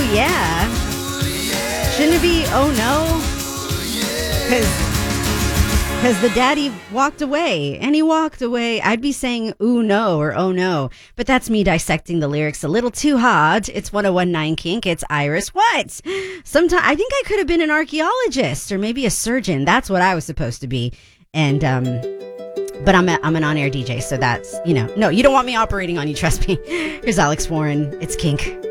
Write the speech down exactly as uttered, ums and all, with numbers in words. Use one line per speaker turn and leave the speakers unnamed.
yeah. Shouldn't it be, oh no? Because the daddy walked away, and he walked away. I'd be saying, ooh no, or oh no. But that's me dissecting the lyrics a little too hard. It's one oh one point nine Kink. It's Iris. What? Sometimes I think I could have been an archaeologist or maybe a surgeon. That's what I was supposed to be. And, um... But I'm a, I'm an on-air D J, so that's, you know. No, you don't want me operating on you, trust me. Here's Alex Warren. It's Kink.